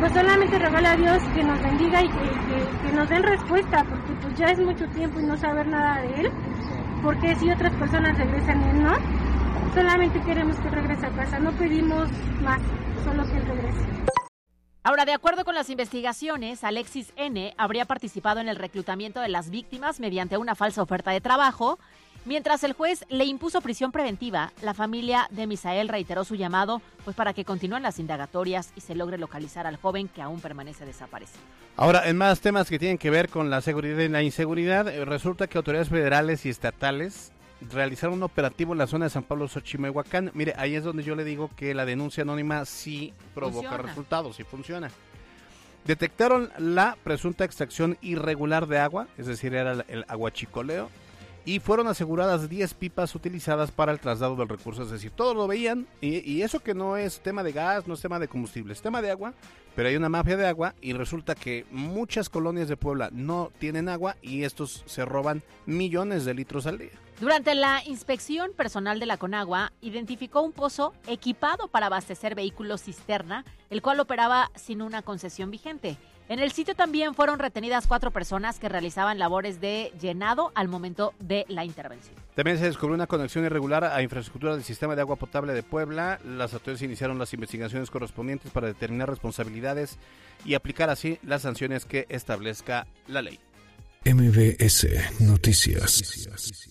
pues solamente rogarle a Dios que nos bendiga y que nos den respuesta, porque pues ya es mucho tiempo y no saber nada de él, porque si otras personas regresan y él no, solamente queremos que regrese a casa, no pedimos más, solo que él regrese. Ahora, de acuerdo con las investigaciones, Alexis N. habría participado en el reclutamiento de las víctimas mediante una falsa oferta de trabajo. Mientras el juez le impuso prisión preventiva, la familia de Misael reiteró su llamado para que continúen las indagatorias y se logre localizar al joven que aún permanece desaparecido. Ahora, en más temas que tienen que ver con la seguridad y la inseguridad, resulta que autoridades federales y estatales realizaron un operativo en la zona de San Pablo, Xochimehuacán. Mire, ahí es donde yo le digo que la denuncia anónima sí provoca resultados, sí funciona. Detectaron la presunta extracción irregular de agua, es decir, era el aguachicoleo, y fueron aseguradas 10 pipas utilizadas para el traslado del recurso. Es decir, todos lo veían, y eso que no es tema de gas, no es tema de combustible, es tema de agua, pero hay una mafia de agua y resulta que muchas colonias de Puebla no tienen agua y estos se roban millones de litros al día. Durante la inspección, personal de la Conagua identificó un pozo equipado para abastecer vehículos cisterna, el cual operaba sin una concesión vigente. En el sitio también fueron retenidas 4 personas que realizaban labores de llenado al momento de la intervención. También se descubrió una conexión irregular a infraestructura del sistema de agua potable de Puebla. Las autoridades iniciaron las investigaciones correspondientes para determinar responsabilidades y aplicar así las sanciones que establezca la ley. MBS Noticias.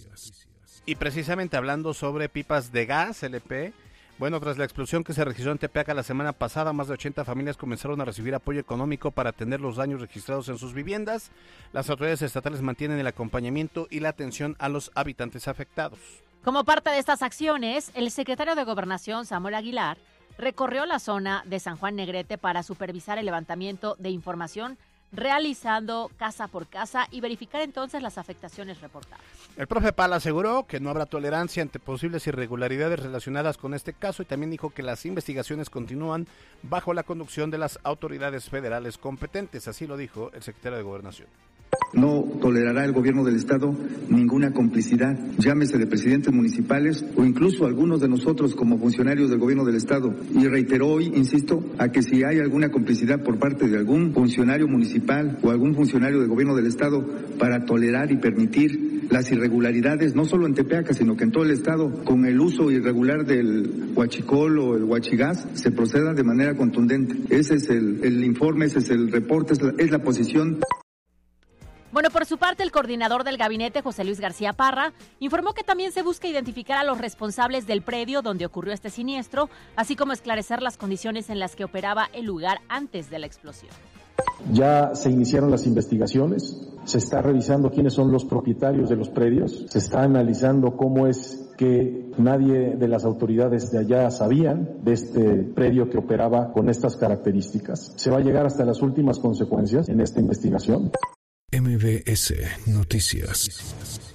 Y precisamente hablando sobre pipas de gas LP, bueno, tras la explosión que se registró en Tepeaca la semana pasada, más de 80 familias comenzaron a recibir apoyo económico para atender los daños registrados en sus viviendas. Las autoridades estatales mantienen el acompañamiento y la atención a los habitantes afectados. Como parte de estas acciones, el secretario de Gobernación, Samuel Aguilar, recorrió la zona de San Juan Negrete para supervisar el levantamiento de información, realizando casa por casa y verificar entonces las afectaciones reportadas. El profe Pala aseguró que no habrá tolerancia ante posibles irregularidades relacionadas con este caso y también dijo que las investigaciones continúan bajo la conducción de las autoridades federales competentes, así lo dijo el secretario de Gobernación. No tolerará el gobierno del Estado ninguna complicidad, llámese de presidentes municipales o incluso algunos de nosotros como funcionarios del gobierno del Estado. Y reiteró hoy, insisto, a que si hay alguna complicidad por parte de algún funcionario municipal o algún funcionario del gobierno del Estado para tolerar y permitir las irregularidades, no solo en Tepeaca, sino que en todo el Estado, con el uso irregular del huachicol o el huachigás, se proceda de manera contundente. Ese es el informe, ese es el reporte, es la posición. Bueno, por su parte, el coordinador del gabinete, José Luis García Parra, informó que también se busca identificar a los responsables del predio donde ocurrió este siniestro, así como esclarecer las condiciones en las que operaba el lugar antes de la explosión. Ya se iniciaron las investigaciones, se está revisando quiénes son los propietarios de los predios, se está analizando cómo es que nadie de las autoridades de allá sabían de este predio que operaba con estas características. Se va a llegar hasta las últimas consecuencias en esta investigación. MBS Noticias.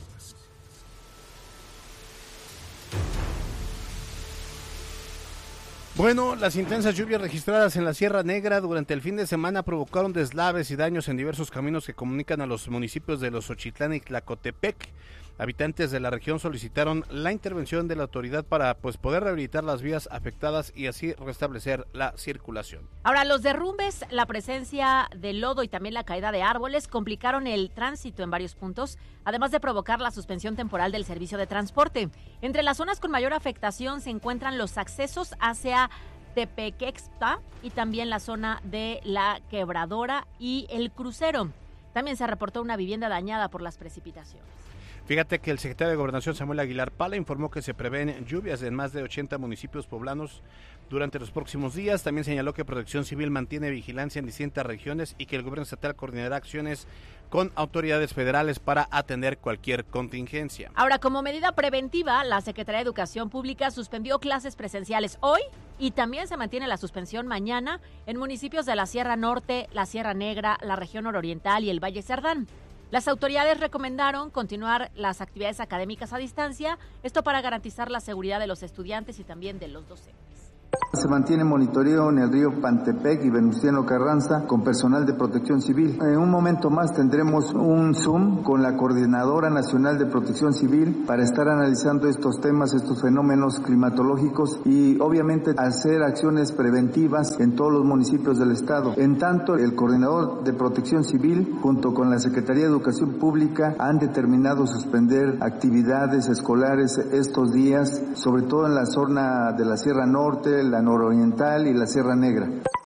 Bueno, las intensas lluvias registradas en la Sierra Negra durante el fin de semana provocaron deslaves y daños en diversos caminos que comunican a los municipios de Los Xochitlán y Tlacotepec. Habitantes de la región solicitaron la intervención de la autoridad para poder rehabilitar las vías afectadas y así restablecer la circulación. Ahora, los derrumbes, la presencia de lodo y también la caída de árboles complicaron el tránsito en varios puntos, además de provocar la suspensión temporal del servicio de transporte. Entre las zonas con mayor afectación se encuentran los accesos hacia Tepequexpa y también la zona de la Quebradora y el Crucero. También se reportó una vivienda dañada por las precipitaciones. Fíjate que el secretario de Gobernación, Samuel Aguilar Pala, informó que se prevén lluvias en más de 80 municipios poblanos durante los próximos días. También señaló que Protección Civil mantiene vigilancia en distintas regiones y que el gobierno estatal coordinará acciones con autoridades federales para atender cualquier contingencia. Ahora, como medida preventiva, la Secretaría de Educación Pública suspendió clases presenciales hoy y también se mantiene la suspensión mañana en municipios de la Sierra Norte, la Sierra Negra, la región nororiental y el Valle Cerdán. Las autoridades recomendaron continuar las actividades académicas a distancia, esto para garantizar la seguridad de los estudiantes y también de los docentes. Se mantiene monitoreo en el río Pantepec y Venustiano Carranza con personal de Protección Civil. En un momento más tendremos un Zoom con la Coordinadora Nacional de Protección Civil para estar analizando estos temas, estos fenómenos climatológicos y obviamente hacer acciones preventivas en todos los municipios del estado. En tanto, el Coordinador de Protección Civil junto con la Secretaría de Educación Pública han determinado suspender actividades escolares estos días, sobre todo en la zona de la Sierra Norte, la nororiental y la Sierra Negra.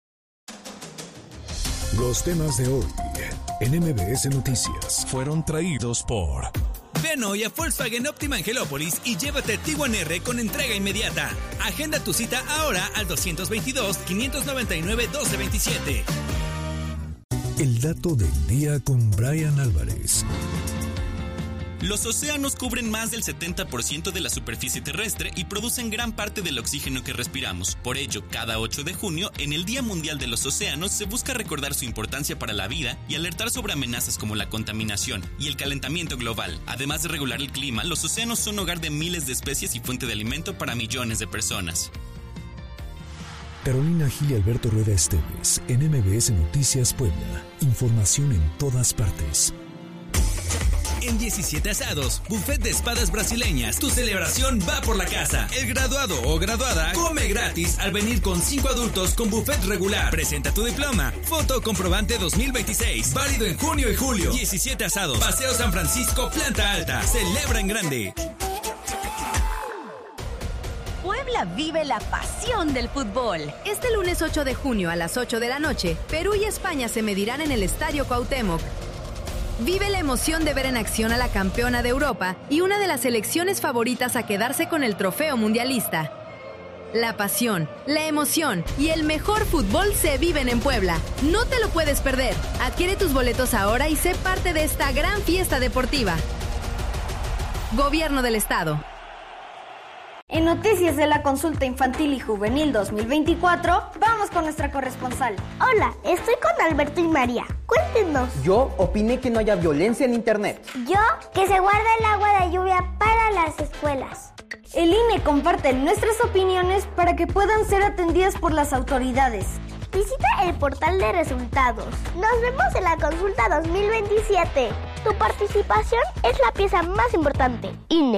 Los temas de hoy en MBS Noticias fueron traídos por... Ven hoy a Volkswagen Optima Angelópolis y llévate Tiguan R con entrega inmediata. Agenda tu cita ahora al 222-599-1227. El dato del día con Brian Álvarez. Los océanos cubren más del 70% de la superficie terrestre y producen gran parte del oxígeno que respiramos. Por ello, cada 8 de junio, en el Día Mundial de los Océanos, se busca recordar su importancia para la vida y alertar sobre amenazas como la contaminación y el calentamiento global. Además de regular el clima, los océanos son hogar de miles de especies y fuente de alimento para millones de personas. Carolina Gil y Alberto Rueda Esteves, en MBS Noticias Puebla. Información en todas partes. En 17 Asados, buffet de espadas brasileñas. Tu celebración va por la casa. El graduado o graduada come gratis al venir con 5 adultos con buffet regular. Presenta tu diploma. Foto comprobante 2026. Válido en junio y julio. 17 Asados. Paseo San Francisco, planta alta. Celebra en grande. Puebla vive la pasión del fútbol. Este lunes 8 de junio a las 8 de la noche, Perú y España se medirán en el Estadio Cuauhtémoc. Vive la emoción de ver en acción a la campeona de Europa y una de las selecciones favoritas a quedarse con el trofeo mundialista. La pasión, la emoción y el mejor fútbol se viven en Puebla. No te lo puedes perder. Adquiere tus boletos ahora y sé parte de esta gran fiesta deportiva. Gobierno del Estado. En Noticias de la Consulta Infantil y Juvenil 2024, vamos con nuestra corresponsal. Hola, estoy con Alberto y María. Cuéntenos. Yo opiné que no haya violencia en Internet. Yo, que se guarda el agua de lluvia para las escuelas. El INE comparte nuestras opiniones para que puedan ser atendidas por las autoridades. Visita el portal de resultados. Nos vemos en la consulta 2027. Tu participación es la pieza más importante. INE.